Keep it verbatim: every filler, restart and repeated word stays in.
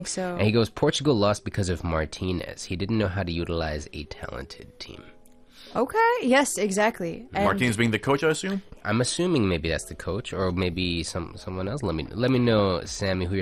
So And he goes, Portugal lost because of Martinez. He didn't know how to utilize a talented team. okay, yes, exactly. And Martinez being the coach, I assume. I'm assuming maybe that's the coach or maybe some someone else. Let me let me know, Sammy, who